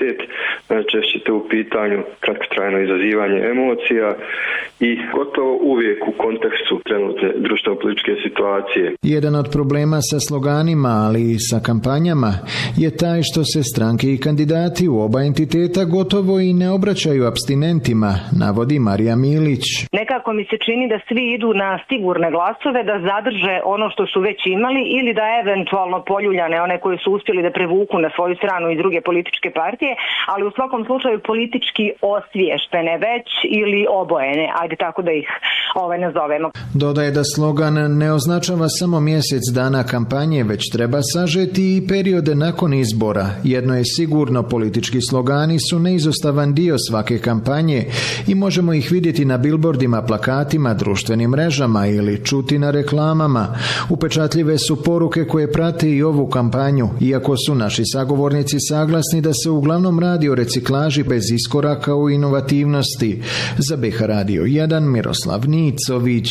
identitet, najčešće to u pitanju kratkotrajno izazivanje emocija i gotovo uvijek u kontekstu trenutne društveno-političke situacije. Jedan od problema sa sloganima, ali i sa kampanjama, je taj što se stranke i kandidati u oba entiteta gotovo i ne obraćaju apstinentima, navodi Marija Milić. Nekako mi se čini da svi idu na sigurne glasove, da zadrže ono što su već imali ili da eventualno poljuljane one koje su uspjeli da prevuku na svoju stranu i druge političke partije, ali u svakom slučaju politički osviještene već ili obojene, ajde tako da ih nazovemo. Dodaje da slogan ne označava samo mjesec dana kampanje, već treba sažeti i periode nakon izbora. Jedno je sigurno, politički slogani su neizostavan dio svake kampanje i možemo ih vidjeti na bilbordima, plakatima, društvenim mrežama ili čuti na reklamama. Upečatljive su poruke koje prate i ovu kampanju, iako su naši sagovornici saglasni da se uglavnom radi o reciklaži bez iskoraka u inovativnosti. Za BiH Radio 1 Miroslav Nicović.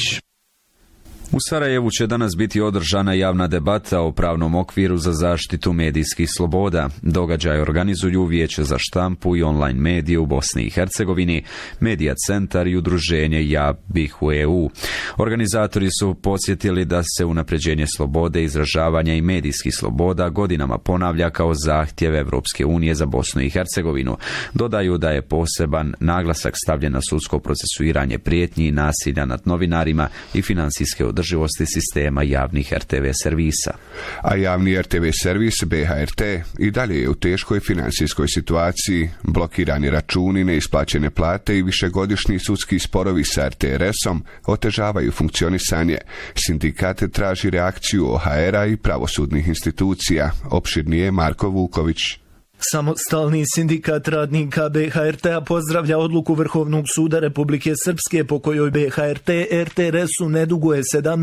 U Sarajevu će danas biti održana javna debata o pravnom okviru za zaštitu medijskih sloboda. Događaj organizuju Vijeće za štampu i online medije u Bosni i Hercegovini, Medija centar i udruženje Ja bih u EU. Organizatori su podsjetili da se unapređenje slobode izražavanja i medijskih sloboda godinama ponavlja kao zahtjev Evropske unije za Bosnu i Hercegovinu. Dodaju da je poseban naglasak stavljen na sudsko procesuiranje prijetnji i nasilja nad novinarima i financijske održivosti sistema javnih RTV servisa. A javni RTV servis BHRT i dalje je u teškoj financijskoj situaciji. Blokirani računi, neisplaćene plate i višegodišnji sudski sporovi sa RTRS-om otežavaju funkcionisanje. Sindikat traži reakciju OHR-a i pravosudnih institucija. Opširnije Marko Vuković. Samostalni sindikat radnika BHRT-a pozdravlja odluku Vrhovnog suda Republike Srpske po kojoj BHRT RTRS-u ne duguje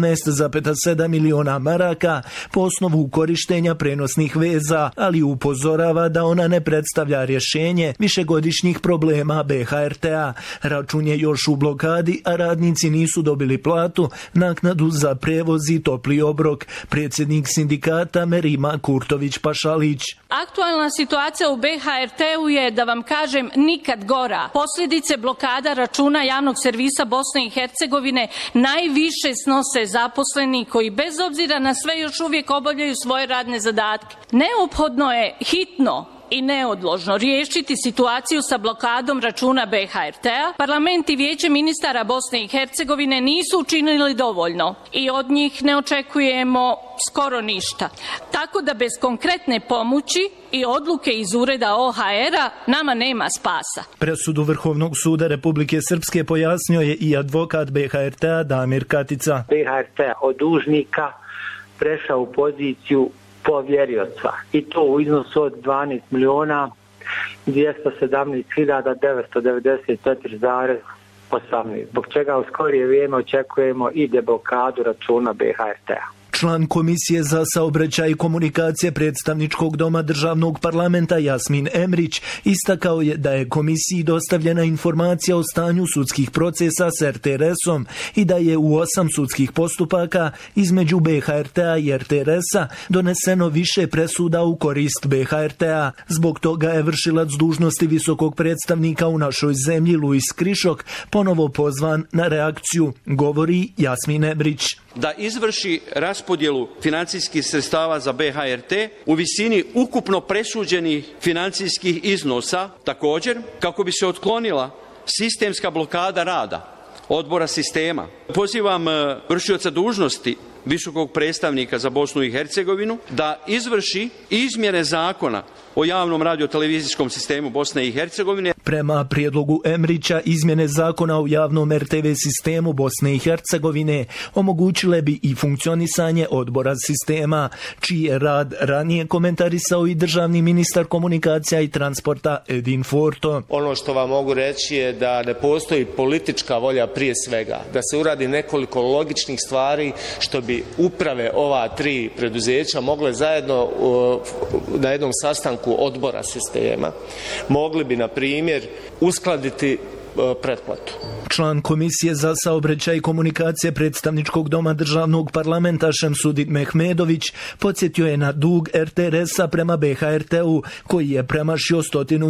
17,7 miliona maraka po osnovu korištenja prenosnih veza, ali upozorava da ona ne predstavlja rješenje višegodišnjih problema BHRT-a. Račun je još u blokadi, a radnici nisu dobili platu, naknadu za prevoz i topli obrok. Predsjednik sindikata Merima Kurtović-Pašalić. Aktualna situacija u BHRT-u je, da vam kažem, nikad gora. Posljedice blokada računa javnog servisa Bosne i Hercegovine najviše snose zaposleni koji bez obzira na sve još uvijek obavljaju svoje radne zadatke. Neophodno je hitno i neodložno riješiti situaciju sa blokadom računa BHRT-a. Parlament i Vijeće ministara Bosne i Hercegovine nisu učinili dovoljno i od njih ne očekujemo skoro ništa. Tako da bez konkretne pomoći i odluke iz ureda OHR-a nama nema spasa. Presudu Vrhovnog suda Republike Srpske pojasnio je i advokat BHRT-a Damir Katica. BHRT od dužnika prešao u poziciju povjerioca i to u iznosu od 12.217.994,18, zbog čega u skorije vrijeme očekujemo i deblokadu računa BHRT-a. Član Komisije za saobraćaj i komunikacije predstavničkog doma državnog parlamenta Jasmin Emrić istakao je da je komisiji dostavljena informacija o stanju sudskih procesa s RTRS-om i da je u 8 sudskih postupaka između BHRT-a i RTRS-a doneseno više presuda u korist BHRT-a. Zbog toga je vršilac dužnosti visokog predstavnika u našoj zemlji Luis Krišok ponovo pozvan na reakciju, govori Jasmin Emrić. Da izvrši raspodjelu financijskih sredstava za BHRT u visini ukupno presuđenih financijskih iznosa, također kako bi se otklonila sistemska blokada rada odbora sistema. Pozivam vršioca dužnosti visokog predstavnika za Bosnu i Hercegovinu da izvrši izmjene zakona o javnom radio-televizijskom sistemu Bosne i Hercegovine. Prema prijedlogu Emrića, izmjene zakona o javnom RTV sistemu Bosne i Hercegovine omogućile bi i funkcionisanje odbora sistema, čiji je rad ranije komentarisao i državni ministar komunikacija i transporta Edin Forto. Ono što vam mogu reći je da ne postoji politička volja prije svega, da se uradi nekoliko logičnih stvari što bi uprave ova 3 preduzeća mogle zajedno na jednom sastanku odbora sistema, mogli bi, na primjer, uskladiti pretplatu. Član Komisije za saobraćaj i komunikacije predstavničkog doma državnog parlamenta Šemsudin Mehmedović podsjetio je na dug RTRS-a prema BHRT-u koji je premašio 100